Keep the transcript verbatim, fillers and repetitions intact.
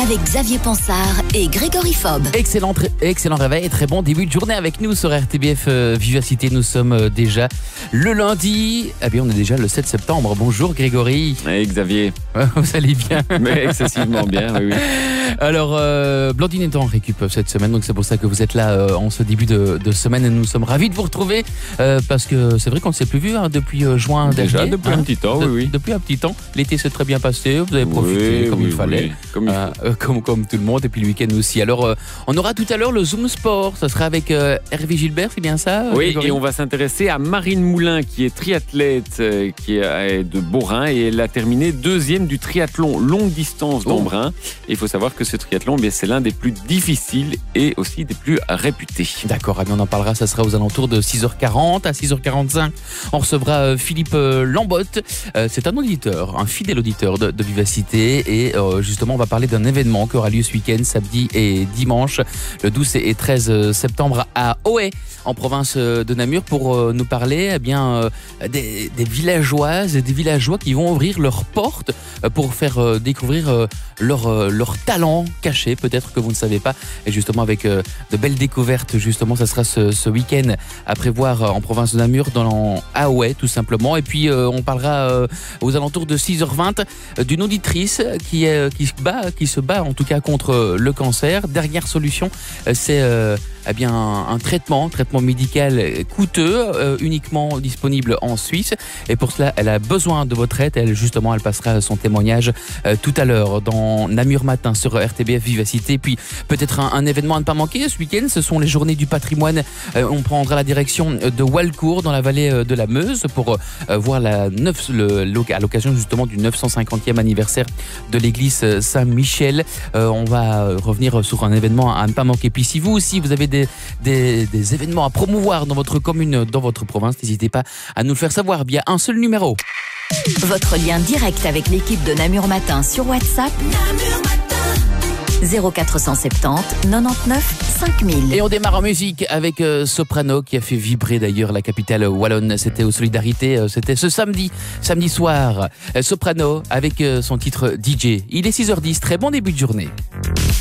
avec Xavier Pansard et Grégory Fob. Excellent, excellent réveil et très bon début de journée avec nous sur R T B F euh, Vivacité. Nous sommes euh, déjà le lundi. Eh bien, on est déjà le sept septembre. Bonjour Grégory. Hey Xavier. Vous allez bien? Mais excessivement bien, oui, oui. Alors, euh, Blandine est en récup cette semaine, donc c'est pour ça que vous êtes là euh, en ce début de, de semaine et nous sommes ravis de vous retrouver euh, parce que c'est vrai qu'on ne s'est plus vu hein, depuis euh, juin Déjà, dernier. depuis hein, un petit temps, de, oui, oui. Depuis un petit temps. L'été s'est très bien passé, vous avez profité Oui, comme oui, il fallait. oui, comme, il Euh, euh, comme, comme tout le monde, et puis le week-end aussi. Alors, euh, on aura tout à l'heure le Zoom Sport. Ça sera avec euh, Hervé Gilbert, c'est bien ça? Oui, Grégory? et on va s'intéresser à Marine Moulin, qui est triathlète, euh, qui est de Beaurain, et elle a terminé deuxième du triathlon longue distance d'Embrun. Oh. Et il faut savoir que ce triathlon, bien, c'est l'un des plus difficiles et aussi des plus réputés. D'accord, eh bien, on en parlera, ça sera aux alentours de six heures quarante. À six heures quarante-cinq, on recevra euh, Philippe euh, Lambotte. Euh, c'est un auditeur, un fidèle auditeur de, de Vivacité. Et euh, justement, on va parler d'un événement qui aura lieu ce week-end, samedi et dimanche, le douze et treize septembre à Auhay, en province de Namur, pour euh, nous parler eh bien, euh, des, des villageoises et des villageois qui vont ouvrir leurs portes euh, pour faire euh, découvrir euh, leur, euh, leur talent caché, peut-être que vous ne savez pas. Et justement, avec euh, de belles découvertes, justement, ça sera ce, ce week-end à prévoir euh, en province de Namur, dans à Auhay, tout simplement. Et puis, euh, on parlera euh, aux alentours de six heures vingt euh, d'une auditrice qui, est, qui, se bat, qui se bat, en tout cas, contre le cancer. Dernière solution, euh, c'est euh, eh bien, un, un traitement, traitement médical coûteux, euh, uniquement disponible en Suisse. Et pour cela, elle a besoin de votre aide. Elle, justement, elle passera son témoignage euh, tout à l'heure dans Namur Matin sur R T B F Vivacité. Puis peut-être un, un événement à ne pas manquer ce week-end, ce sont les journées du patrimoine. Euh, on prendra la direction de Walcourt dans la vallée de la Meuse pour euh, voir la neuf, le, à l'occasion justement du neuf cent cinquantième anniversaire de l'église Saint-Michel. Euh, on va revenir sur un événement à ne pas manquer. Puis si vous aussi vous avez des, des, des événements à promouvoir dans votre commune, dans votre province, n'hésitez pas à nous le faire savoir via un seul numéro. Votre lien direct avec l'équipe de Namur Matin sur WhatsApp. Namur Matin. zéro quatre cent soixante-dix quatre-vingt-dix-neuf cinq mille. Et on démarre en musique avec euh, Soprano, qui a fait vibrer d'ailleurs la capitale wallonne. C'était aux Solidarités, euh, c'était ce samedi, samedi soir. Euh, Soprano avec euh, son titre D J. Il est six heures dix, très bon début de journée.